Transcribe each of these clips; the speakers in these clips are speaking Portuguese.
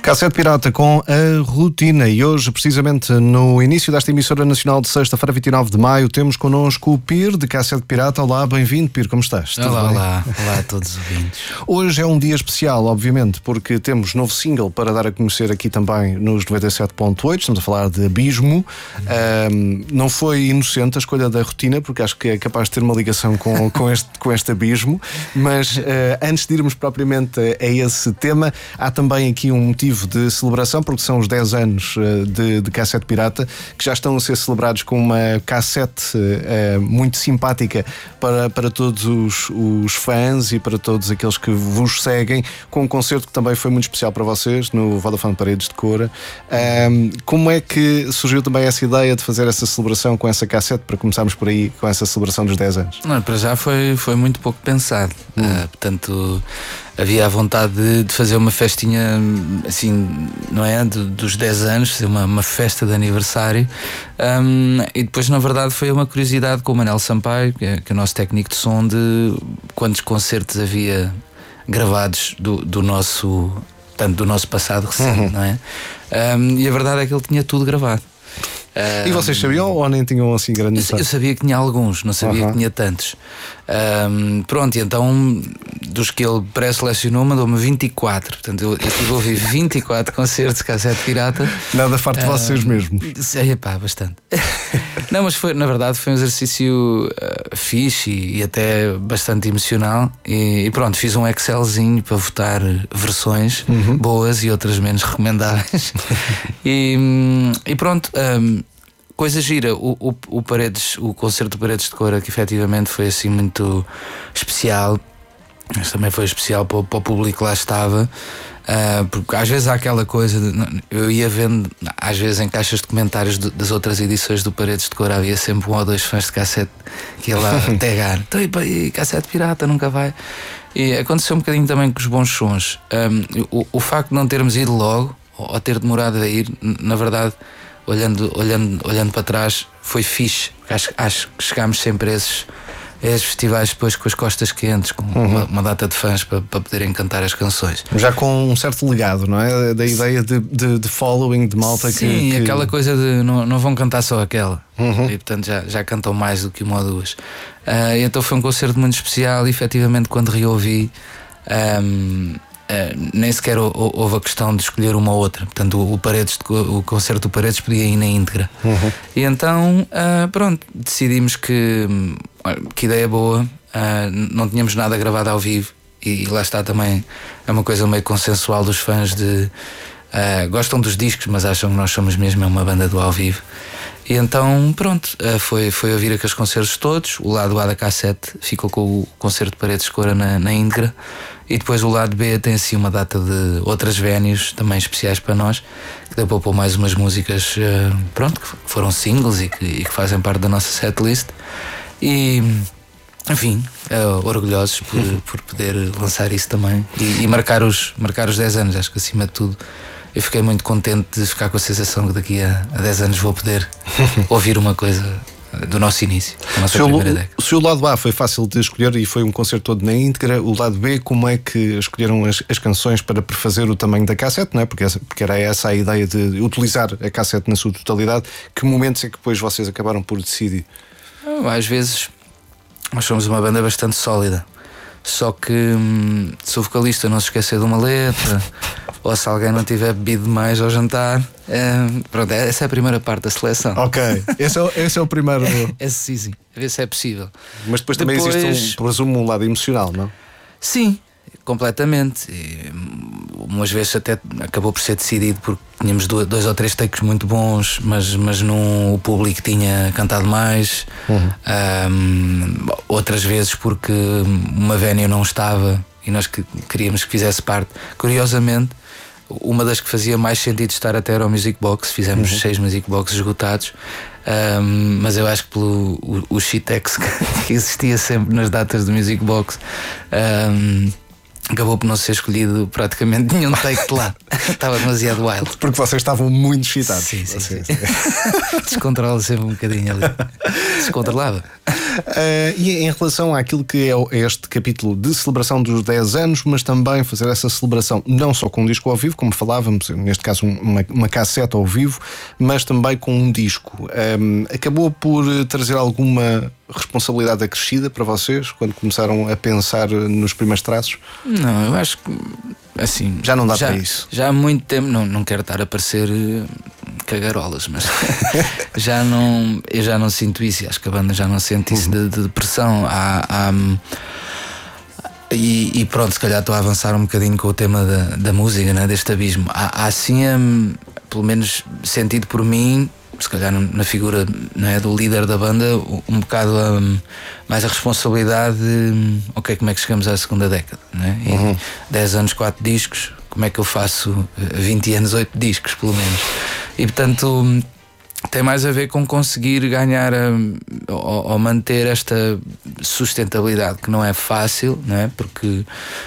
Cassete Pirata com a Rotina. E hoje, precisamente no início desta emissora nacional de sexta-feira, 29 de maio, temos connosco o Pir de Cassete Pirata. Olá, bem-vindo, Pir, como estás? Olá a todos os ouvintes. Hoje é um dia especial, obviamente, porque temos novo single para dar a conhecer aqui também nos 97.8. Estamos a falar de Abismo. Não foi inocente a escolha da Rotina, porque acho que é capaz de ter uma ligação com este abismo. Mas antes de irmos propriamente a esse tema, há também aqui um motivo de celebração, porque são os 10 anos de Cassete Pirata, que já estão a ser celebrados com uma cassete muito simpática para todos os fãs e para todos aqueles que vos seguem, com um concerto que também foi muito especial para vocês no Vodafone Paredes de Coura. Como é que surgiu também essa ideia de fazer essa celebração com essa cassete, para começarmos por aí com essa celebração dos 10 anos? Não, para já foi muito pouco pensado. Portanto, havia a vontade de fazer uma festinha assim, não é? Dos 10 anos, fazer uma festa de aniversário. E depois, na verdade, foi uma curiosidade com o Manel Sampaio, que é o nosso técnico de som, de quantos concertos havia gravados do nosso passado recente, não é? E a verdade é que ele tinha tudo gravado. E vocês sabiam ou nem tinham assim grande noção? Eu sabia que tinha alguns, não sabia que tinha tantos. Pronto, e então dos que ele pré-selecionou, mandou-me 24. Portanto, eu tive a ouvir 24 concertos de Cassete Pirata. Nada farto de vocês mesmo. Epá, bastante. Não, mas na verdade foi um exercício fixe e até bastante emocional. E pronto, fiz um Excelzinho para votar versões boas e outras menos recomendáveis. E pronto. Coisa gira, o concerto do Paredes de Coura, que efetivamente foi assim muito especial, mas também foi especial para o público que lá estava, porque às vezes há aquela coisa eu ia vendo, às vezes em caixas de comentários das outras edições do Paredes de Coura, havia sempre um ou dois fãs de cassete que ia lá tagar, então e Cassete Pirata nunca vai. E aconteceu um bocadinho também com os bons sons. O facto de não termos ido logo, ou ter demorado a ir, na verdade, olhando para trás, foi fixe. Acho que chegámos sempre a esses festivais depois com as costas quentes, com uma data de fãs para poderem cantar as canções. Já com um certo legado, não é? Da ideia de following, de malta. Sim, aquela coisa de não vão cantar só aquela. E portanto já cantam mais do que uma ou duas. E então foi um concerto muito especial e efetivamente quando reouvi, nem sequer houve a questão de escolher uma ou outra. Portanto, o concerto do Paredes podia ir na íntegra. E então, pronto, decidimos que ideia boa. Não tínhamos nada gravado ao vivo. E lá está também, é uma coisa meio consensual dos fãs de gostam dos discos, mas acham que nós somos mesmo uma banda do ao vivo. E então, pronto, foi ouvir aqueles concertos todos. O lado A da cassete ficou com o concerto de Paredes de Coura na íntegra. E depois o lado B tem assim uma data de outras venues também especiais para nós, que deu para pôr mais umas músicas pronto, que foram singles e que fazem parte da nossa setlist. E enfim, orgulhosos por poder lançar isso também e marcar os 10 anos. Acho que acima de tudo eu fiquei muito contente de ficar com a sensação que daqui a 10 anos vou poder ouvir uma coisa do nosso início, da nossa primeira década. Se o lado A foi fácil de escolher e foi um concerto todo na íntegra, o lado B, como é que escolheram as canções para prefazer o tamanho da cassete, não é? Porque era essa a ideia de utilizar a cassete na sua totalidade. Que momentos é que depois vocês acabaram por decidir? Às vezes nós somos uma banda bastante sólida, só que se o vocalista não se esquecer de uma letra ou se alguém não tiver bebido demais ao jantar, pronto, essa é a primeira parte da seleção. Ok, esse é o primeiro. Sim, a ver se é possível. Mas depois também existe presumo um lado emocional, não? Sim, completamente. E, umas vezes até acabou por ser decidido porque tínhamos 2 ou 3 takes muito bons, mas o público tinha cantado mais. Outras vezes porque uma venue não estava e nós queríamos que fizesse parte. Curiosamente, uma das que fazia mais sentido estar até era o Music Box. Fizemos 6 Music Box esgotados. Mas eu acho que pelo o shitex que existia sempre nas datas do Music Box, acabou por não ser escolhido praticamente nenhum take de lá. Estava demasiado wild. Porque vocês estavam muito excitados. Sim. Descontrola sempre um bocadinho ali. Descontrolava. E em relação àquilo que é este capítulo de celebração dos 10 anos, mas também fazer essa celebração não só com um disco ao vivo, como falávamos, neste caso uma cassete ao vivo, mas também com um disco. Acabou por trazer alguma responsabilidade acrescida para vocês quando começaram a pensar nos primeiros traços? Não, eu acho que assim já não dá para isso. Já há muito tempo, não quero estar a parecer cagarolas, mas eu já não sinto isso. Acho que a banda já não sente isso de depressão. E pronto, se calhar estou a avançar um bocadinho com o tema da música, né, deste abismo. Há assim, pelo menos sentido por mim, se calhar na figura, não é, do líder da banda, um bocado mais a responsabilidade de, ok, como é que chegamos à segunda década, né? E 10 anos, 4 discos, como é que eu faço 20 anos, 8 discos, pelo menos? E portanto tem mais a ver com conseguir ganhar ou manter esta sustentabilidade, que não é fácil, não é? Porque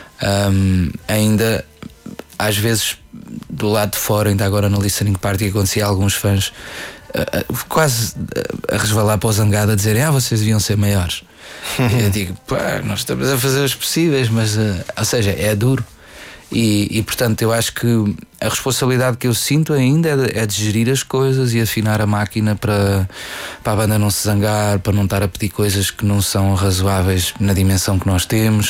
ainda às vezes do lado de fora, ainda agora no Listening Party, acontecia a alguns fãs quase a resvalar para o zangado, a dizerem: vocês deviam ser maiores. E eu digo: nós estamos a fazer os possíveis, mas ou seja, é duro. E portanto eu acho que a responsabilidade que eu sinto ainda é de gerir as coisas e afinar a máquina para a banda não se zangar, para não estar a pedir coisas que não são razoáveis na dimensão que nós temos.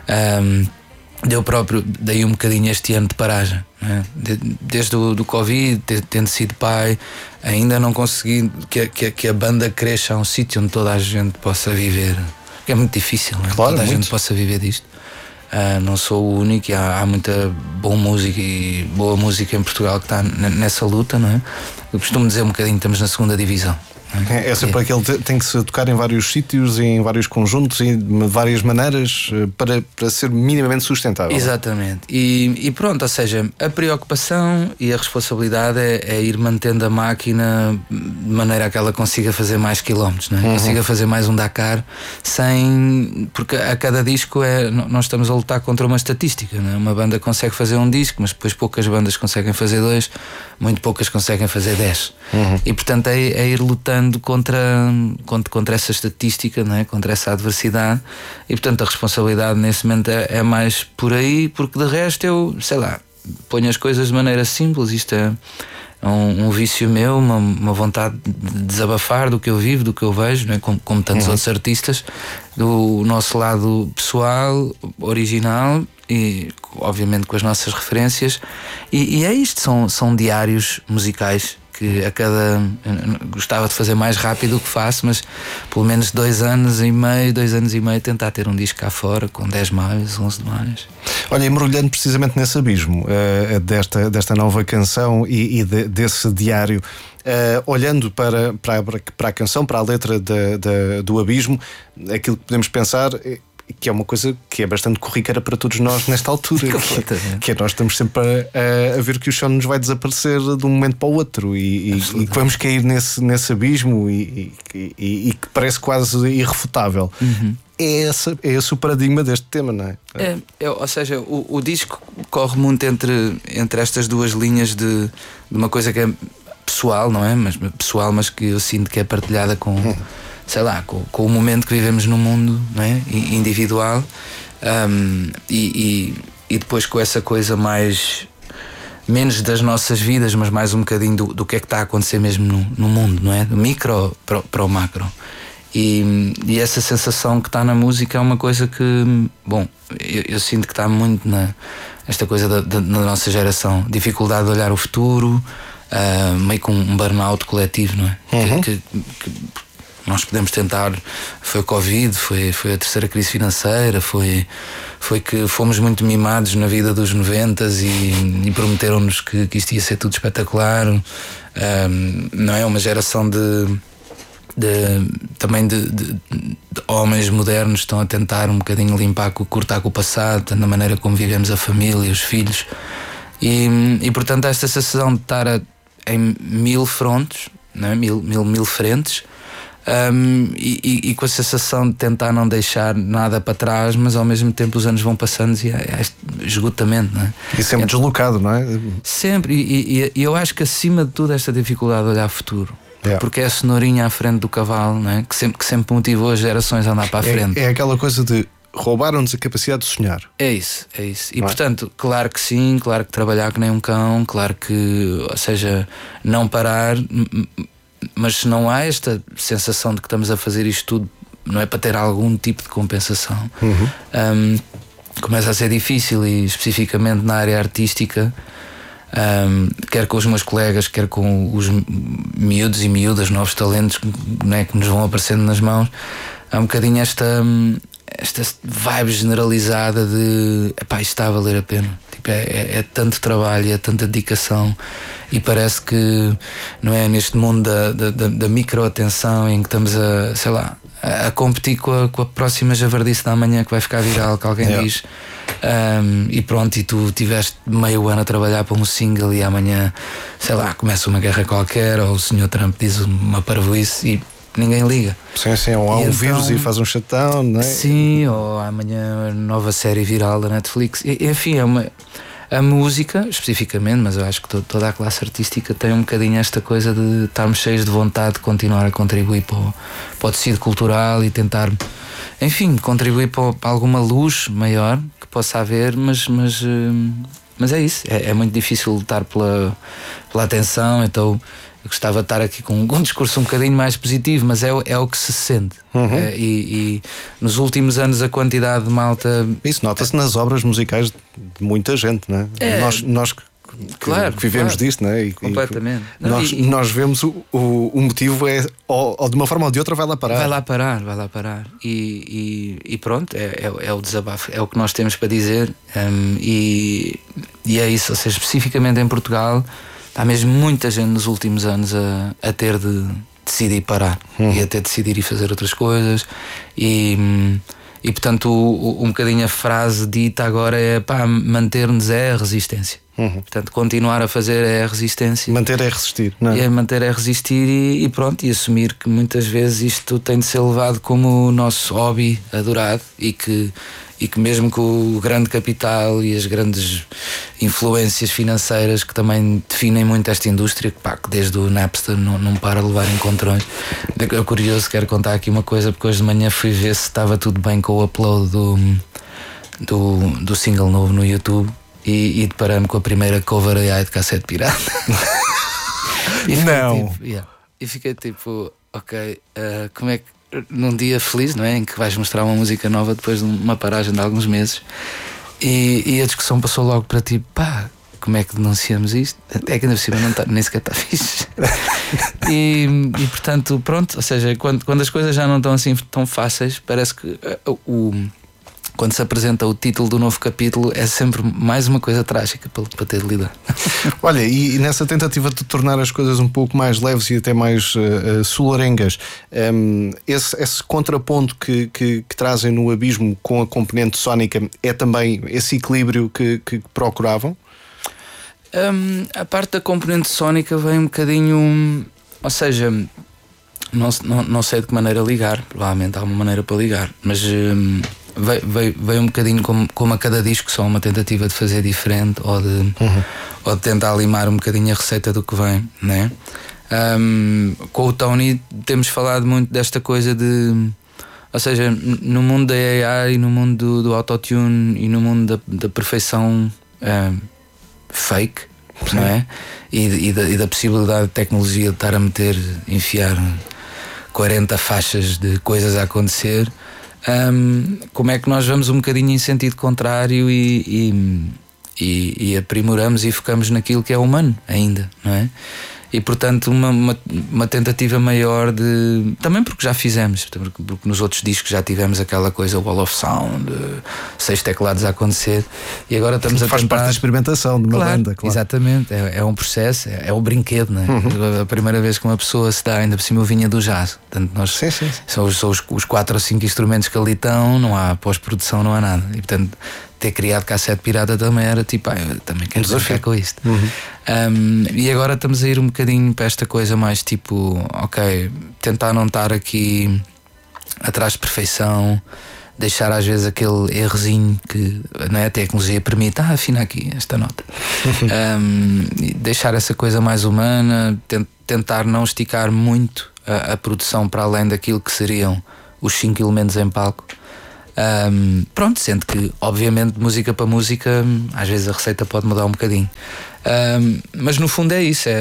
Eu próprio dei um bocadinho este ano de paragem, né? Desde o Covid, tendo sido pai, ainda não consegui que a banda cresça a um sítio onde toda a gente possa viver, que é muito difícil, né? Claro, toda a muito. gente possa viver disto. Não sou o único, e há muita boa música e boa música em Portugal que está nessa luta, não é? Eu costumo dizer um bocadinho, estamos na segunda divisão. É sempre aquele tem que se tocar em vários sítios e em vários conjuntos e de várias maneiras para ser minimamente sustentável. Exatamente. E pronto, ou seja, a preocupação e a responsabilidade é ir mantendo a máquina de maneira a que ela consiga fazer mais quilómetros, não é? Consiga fazer mais um Dakar porque a cada disco nós estamos a lutar contra uma estatística, não é? Uma banda consegue fazer um disco, mas depois poucas bandas conseguem fazer 2, muito poucas conseguem fazer 10. E portanto é ir lutando contra essa estatística, não é? Contra essa adversidade, e portanto a responsabilidade nesse momento é mais por aí, porque de resto eu, sei lá, ponho as coisas de maneira simples. Isto é um vício meu, uma vontade de desabafar do que eu vivo, do que eu vejo, não é? Como tantos outros artistas, do nosso lado pessoal, original, e obviamente com as nossas referências, e é isto, são diários musicais que gostava de fazer mais rápido o que faço, mas pelo menos 2 anos e meio tentar ter um disco cá fora com 10 maio, 11 de maio. Olha, embrulhando precisamente nesse abismo desta nova canção e desse diário, olhando para a canção, para a letra do abismo, aquilo que podemos pensar que é uma coisa que é bastante corriqueira para todos nós nesta altura, que é nós estamos sempre a ver que o chão nos vai desaparecer de um momento para o outro e que vamos cair nesse abismo e que parece quase irrefutável. É esse o paradigma deste tema, não é? Ou seja, o disco corre muito entre estas duas linhas de uma coisa que é pessoal, não é? Mas que eu sinto que é partilhada com sei lá, com o momento que vivemos no mundo, não é? Individual, e depois com essa coisa menos das nossas vidas, mas mais um bocadinho do que é que está a acontecer mesmo no mundo, não é? Do micro para o macro. E essa sensação que está na música é uma coisa que, bom, eu sinto que está muito esta coisa da nossa geração, dificuldade de olhar o futuro, meio com um burnout coletivo, não é? Que nós podemos tentar. Foi o Covid, foi a terceira crise financeira, foi que fomos muito mimados na vida dos 90s e prometeram-nos que isto ia ser tudo espetacular. Não é? Uma geração também de homens modernos que estão a tentar um bocadinho cortar com o passado, na maneira como vivemos a família, os filhos, e portanto esta sensação de estar em 1000 frontes, não é? mil frentes, e com a sensação de tentar não deixar nada para trás, mas ao mesmo tempo os anos vão passando e é este esgotamento, não é? E sempre deslocado, não é? Sempre, e eu acho que acima de tudo esta dificuldade de olhar futuro. Porque é a cenourinha à frente do cavalo, não é? que sempre motivou as gerações a andar para a frente. É aquela coisa de roubaram-nos a capacidade de sonhar. É isso. E portanto, claro que sim, claro que trabalhar que nem um cão, claro que, ou seja, não parar, mas se não há esta sensação de que estamos a fazer isto tudo, não é para ter algum tipo de compensação, começa a ser difícil. E especificamente na área artística, quer com os meus colegas, quer com os miúdos e miúdas, novos talentos, né, que nos vão aparecendo nas mãos, há um bocadinho esta vibe generalizada de epá, isto está a valer a pena. Tipo, é tanto trabalho, é tanta dedicação, e parece que não é neste mundo da microatenção em que estamos a, sei lá, a competir com a próxima javardice da manhã que vai ficar viral, que alguém diz. E pronto, e tu tiveste meio ano a trabalhar para um single e amanhã, sei lá, começa uma guerra qualquer, ou o Sr. Trump diz uma parvoíce e ninguém liga. Sim, ou há um vírus e faz um shutdown, não é? Sim, ou amanhã nova série viral da Netflix. Enfim, a música especificamente, mas eu acho que toda a classe artística tem um bocadinho esta coisa de estarmos cheios de vontade de continuar a contribuir para o tecido cultural e tentar, enfim, contribuir para alguma luz maior que possa haver, mas é isso, é muito difícil lutar pela atenção. Então eu gostava de estar aqui com um discurso um bocadinho mais positivo, mas é o que se sente. E nos últimos anos a quantidade de malta... Isso nota-se nas obras musicais de muita gente, não é? Nós claro, que vivemos disto, não é? Completamente. Nós vemos o motivo é, ou de uma forma ou de outra vai lá parar. Vai lá parar. E pronto, é o desabafo, é o que nós temos para dizer. E é isso, ou seja, especificamente em Portugal, há mesmo muita gente nos últimos anos a ter de decidir parar e a ter de decidir ir fazer outras coisas. E portanto, um bocadinho a frase dita agora é pá, manter-nos é a resistência. Portanto, continuar a fazer é a resistência. Manter é resistir, não é? Manter é resistir e pronto, e assumir que muitas vezes isto tem de ser levado como o nosso hobby adorado e que mesmo com o grande capital e as grandes influências financeiras que também definem muito esta indústria, que desde o Napster não para de levar encontrões. É curioso, quero contar aqui uma coisa, porque hoje de manhã fui ver se estava tudo bem com o upload do single novo no YouTube e deparei-me com a primeira cover AI de cassete pirata. E fiquei tipo, ok, como é que num dia feliz, não é? Em que vais mostrar uma música nova depois de uma paragem de alguns meses e a discussão passou logo para ti, pá, como é que denunciamos isto? É que ainda por cima nem sequer está fixe. e portanto, pronto, ou seja, quando as coisas já não estão assim tão fáceis, parece que quando se apresenta o título do novo capítulo é sempre mais uma coisa trágica para ter de lidar. Olha, e nessa tentativa de tornar as coisas um pouco mais leves e até mais solarengas, esse contraponto que trazem no Abismo com a componente sónica é também esse equilíbrio que procuravam? A parte da componente sónica vem um bocadinho, ou seja, não sei de que maneira ligar, provavelmente há uma maneira para ligar, mas veio um bocadinho como a cada disco, só uma tentativa de fazer diferente ou de tentar limar um bocadinho a receita do que vem, né? Com o Tony temos falado muito desta coisa de, ou seja, no mundo da AI, no mundo do autotune e no mundo da perfeição fake, não é? E da possibilidade de tecnologia de estar a enfiar 40 faixas de coisas a acontecer. Como é que nós vamos um bocadinho em sentido contrário e aprimoramos e focamos naquilo que é humano ainda, não é? E portanto uma tentativa maior de... Também porque já fizemos, porque nos outros discos já tivemos aquela coisa, Wall of Sound, 6 teclados a acontecer, e agora estamos a tentar... Faz parte da experimentação de uma banda, claro. Exatamente, é um processo, é o brinquedo, não é? A primeira vez que uma pessoa se dá, ainda por cima eu vinha do jazz, portanto nós sim. São os 4 ou 5 instrumentos que ali estão, não há pós-produção, não há nada, e portanto ter criado cassete pirata também era tipo, eu também quero ficar com isto. E agora estamos a ir um bocadinho para esta coisa mais tipo, ok, tentar não estar aqui atrás de perfeição, deixar às vezes aquele errozinho que, não é, a tecnologia permite, afina aqui esta nota. Deixar essa coisa mais humana, tentar não esticar muito a produção para além daquilo que seriam os 5 elementos em palco. Pronto, sendo que obviamente música para música às vezes a receita pode mudar um bocadinho, mas no fundo é isso,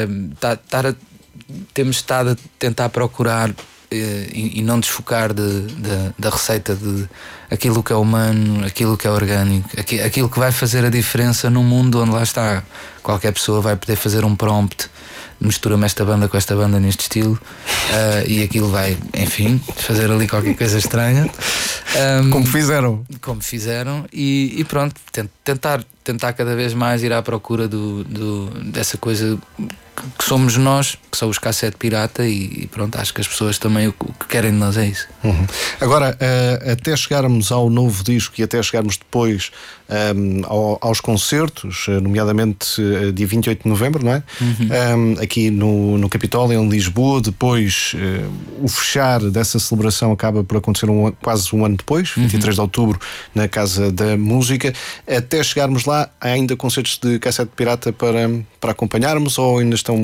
temos estado a tentar procurar e não desfocar da receita de aquilo que é humano, aquilo que é orgânico, aquilo que vai fazer a diferença num mundo onde lá está, qualquer pessoa vai poder fazer um prompt, mistura-me esta banda com esta banda neste estilo, e aquilo vai, enfim, fazer ali qualquer coisa estranha, como fizeram e pronto, tentar cada vez mais ir à procura dessa coisa que somos nós, que são os Cassete Pirata, e pronto, acho que as pessoas também o que querem de nós é isso. Agora, até chegarmos ao novo disco e até chegarmos depois aos concertos, nomeadamente dia 28 de novembro, não é? Aqui no Capitólio, em Lisboa. Depois o fechar dessa celebração acaba por acontecer quase um ano depois, 23 de outubro, na Casa da Música. Até chegarmos lá, há ainda concertos de Cassete Pirata para acompanharmos, ou ainda estão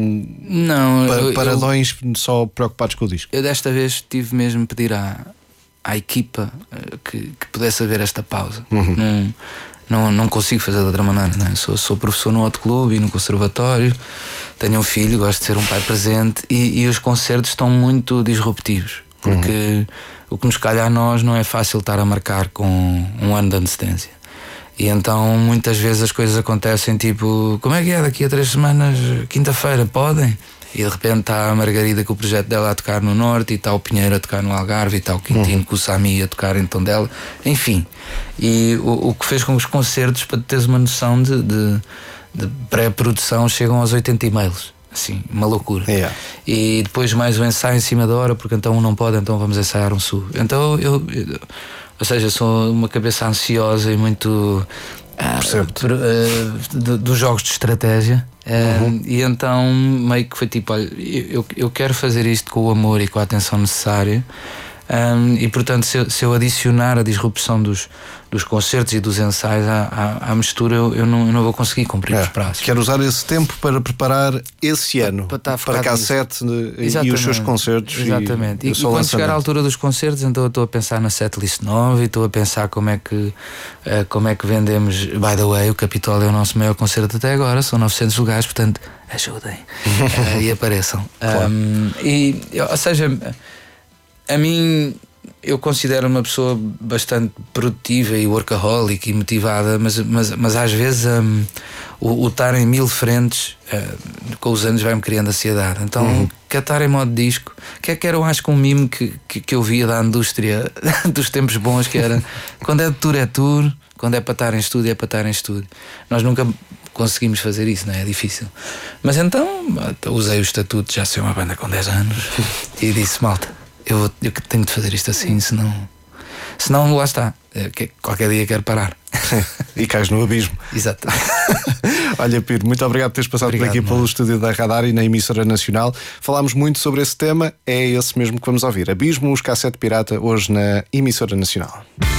paradões só preocupados com o disco? Eu desta vez tive mesmo de pedir à equipa que pudesse haver esta pausa. Não consigo fazer de outra maneira, não é? Sou professor no Hot Club e no conservatório, tenho um filho, gosto de ser um pai presente, e os concertos estão muito disruptivos, porque o que nos calha a nós não é fácil estar a marcar com um ano de antecedência. E então muitas vezes as coisas acontecem tipo, como é que é daqui a 3 semanas, quinta-feira, podem? E de repente está a Margarida com o projeto dela a tocar no Norte, e está o Pinheiro a tocar no Algarve, e está o Quintino com o Sami a tocar em Tondela, enfim. E o que fez com que os concertos, para teres uma noção de pré-produção, chegam aos 80 e-mails. Assim, uma loucura. E depois mais um ensaio em cima da hora, porque então um não pode, então vamos ensaiar um sul. Então ou seja, sou uma cabeça ansiosa e muito dos jogos de estratégia. E então meio que foi tipo, olha, eu quero fazer isto com o amor e com a atenção necessária, e portanto se eu adicionar a disrupção dos concertos e dos ensaios à mistura, eu não vou conseguir cumprir os prazos. Quero usar esse tempo para preparar esse ano para Cassete e os seus concertos. Exatamente. E quando chegar à altura dos concertos, então eu estou a pensar na setlist nova e estou a pensar como é que vendemos. By the way, o Capitólio é o nosso maior concerto até agora, são 900 lugares, portanto ajudem e apareçam. Claro. Ou seja, a mim, eu considero uma pessoa bastante produtiva e workaholic e motivada, mas às vezes o estar em 1000 frentes com os anos vai-me criando ansiedade. Então quer estar em modo disco, quer eu acho que um mimo que eu via da indústria dos tempos bons, que era quando é tour, quando é para estar em estúdio, é para estar em estúdio. Nós nunca conseguimos fazer isso, não é? É difícil. Mas então usei o estatuto, já sou uma banda com 10 anos, e disse, malta, eu tenho de fazer isto assim, senão lá está, qualquer dia quero parar. E cais no abismo. Exato. Olha, Piro, muito obrigado por teres passado por aqui pelo estúdio da Radar e na emissora nacional. Falámos muito sobre esse tema, é esse mesmo que vamos ouvir. Abismo, os Cassete Pirata, hoje na emissora nacional.